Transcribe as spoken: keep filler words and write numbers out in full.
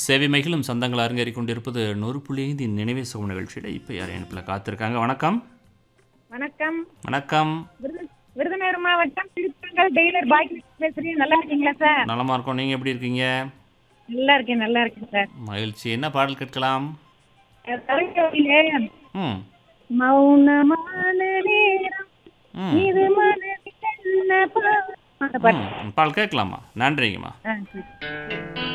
சேவை மகிழும் சொந்தங்கள் அரங்கேறிக் கொண்டிருப்பது நூறு புள்ளி ஐந்து நினைவே சுகம் நிகழ்ச்சியில் இப்போ யார் இணைப்பில் காத்திருக்காங்க. வணக்கம். வணக்கம். வணக்கம். விருது- விருதுநகர் மாவட்டம் திருப்பங்கல் டெய்லர் பாக்கி பேசுறீங்க. நல்லா இருக்கீங்களா சார்? நலமா இருக்கோம். நீங்கள் எப்படி இருக்கீங்க? நல்லா இருக்கேன் நல்லா இருக்கேன் சார். மகிழ்ச்சி. என்ன பாடல் கேட்கலாம்? அஹ் தலைக்கவிலே ம் மௌனமான நேரம் ம் இது மனதில் என்ன பா- அந்த பாட்டு. ம் பாடல் கேட்கலாமா? நன்றிங்கம்மா. ஆ, சரி.